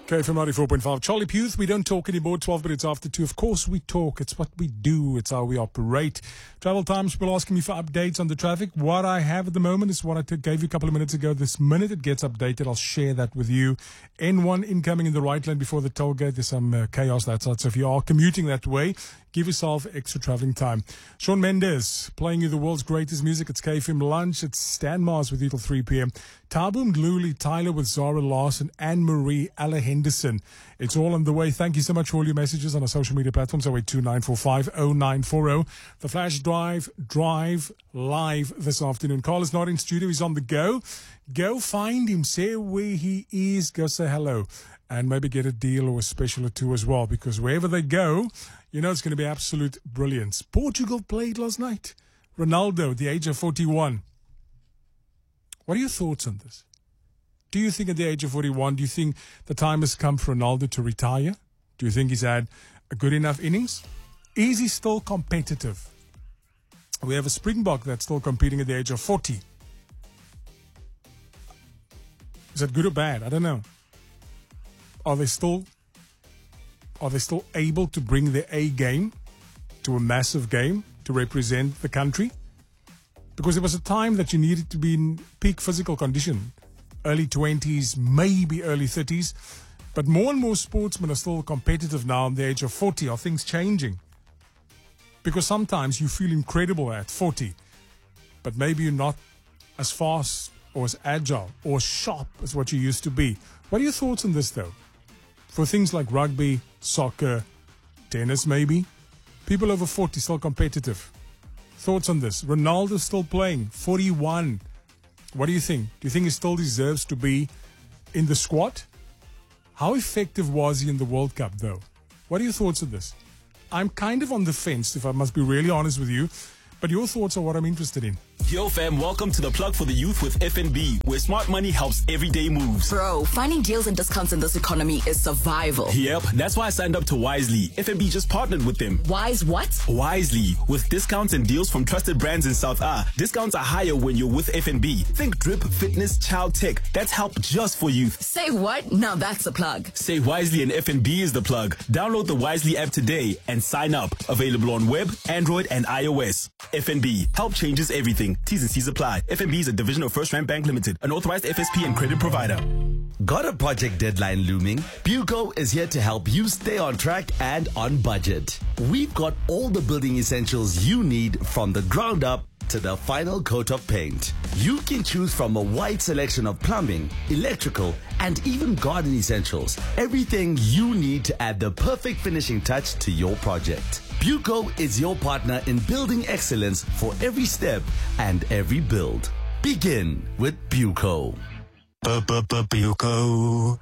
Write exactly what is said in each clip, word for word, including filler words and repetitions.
K F M ninety-four point five. Charlie Puth, we don't talk anymore. twelve minutes after two. Of course we talk. It's what we do. It's how we operate. Travel times, people asking me for updates on the traffic. What I have at the moment is what I t- gave you a couple of minutes ago. This minute it gets updated, I'll share that with you. N one incoming in the right lane before the toll gate. There's some uh, chaos that side. So if you are commuting that way, give yourself extra traveling time. Shawn Mendes playing you the world's greatest music. It's K F M Lunch. It's Stan Mars with you till three p.m. Tabu Mdluli, Tyler with Zara Larson, Anne-Marie, Ella Henderson. It's all on the way. Thank you so much for all your messages on our social media platforms. oh eight two nine four five oh nine four oh. The Flash Drive, Drive live this afternoon. Carl is not in studio. He's on the go. Go find him. Say where he is. Go say hello. And maybe get a deal or a special or two as well, because wherever they go, you know it's going to be absolute brilliance. Portugal played last night. Ronaldo at the age of forty-one. What are your thoughts on this? Do you think at the age of forty-one, do you think the time has come for Ronaldo to retire? Do you think he's had a good enough innings? Is he still competitive? We have a Springbok that's still competing at the age of forty. Is that good or bad? I don't know. Are they still are they still able to bring their A game to a massive game to represent the country? Because there was a time that you needed to be in peak physical condition, early twenties, maybe early thirties. But more and more sportsmen are still competitive now at the age of forty. Are things changing? Because sometimes you feel incredible at forty, but maybe you're not as fast or as agile or sharp as what you used to be. What are your thoughts on this, though? For things like rugby, soccer, tennis maybe, people over forty still competitive. Thoughts on this? Ronaldo still playing, forty-one. What do you think? Do you think he still deserves to be in the squad? How effective was he in the World Cup, though? What are your thoughts on this? I'm kind of on the fence, if I must be really honest with you. But your thoughts are what I'm interested in. Yo fam, welcome to the Plug for the Youth with F N B, where smart money helps everyday moves. Bro, finding deals and discounts in this economy is survival. Yep, that's why I signed up to Wisely. F N B just partnered with them. Wise what? Wisely, with discounts and deals from trusted brands in South A. Discounts are higher when you're with F N B. Think drip, fitness, child tech. That's help just for youth. Say what? Now that's a plug. Say Wisely and F N B is the plug. Download the Wisely app today and sign up. Available on web, Android and iOS. F N B. Help changes everything. T's and C's apply. F N B is a division of First Rand Bank Limited, an authorized F S P and credit provider. Got a project deadline looming? Buco is here to help you stay on track and on budget. We've got all the building essentials you need, from the ground up to the final coat of paint. You can choose from a wide selection of plumbing, electrical, and even garden essentials. Everything you need to add the perfect finishing touch to your project. Buco is your partner in building excellence for every step and every build. Begin with Buco. Buco.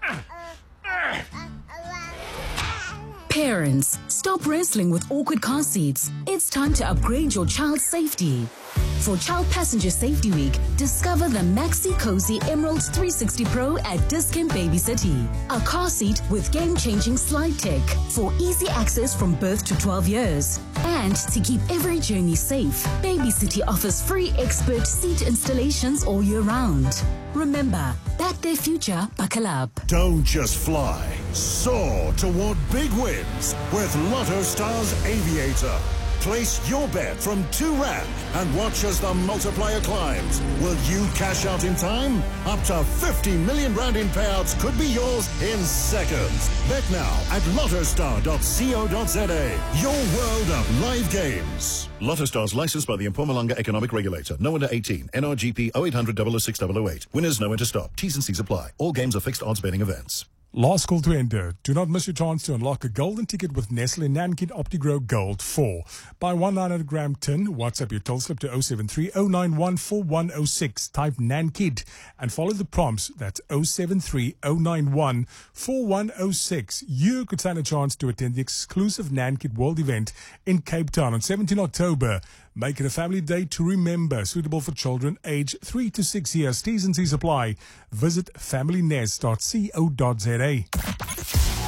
Parents, stop wrestling with awkward car seats. It's time to upgrade your child's safety. For Child Passenger Safety Week, discover the Maxi Cozy Emerald three sixty Pro at Dis-Chem Baby City. A car seat with game-changing slide tech for easy access from birth to twelve years. And to keep every journey safe, Baby City offers free expert seat installations all year round. Remember, back their future, buckle up. Don't just fly. Soar toward big wins with Lotto Stars Aviator. Place your bet from two rand and watch as the multiplier climbs. Will you cash out in time? Up to fifty million rand in payouts could be yours in seconds. Bet now at lottostar dot co dot za. Your world of live games. Lotto Stars licensed by the Mpumalanga Economic Regulator. No under eighteen. N R G P oh eight hundred, double oh six, double oh eight. Winners know when to stop. T's and C's apply. All games are fixed odds betting events. Last call to enter. Do not miss your chance to unlock a golden ticket with Nestle Nankid OptiGrow Gold four. Buy one nine hundred gram tin. WhatsApp your toll slip to oh seven three oh nine one four one oh six. Type Nankid and follow the prompts. That's oh seven three oh nine one four one oh six. You could stand a chance to attend the exclusive Nankid World event in Cape Town on seventeenth October. Make it a family day to remember. Suitable for children aged three to six years. T's and C's apply. Visit family nest dot co dot za.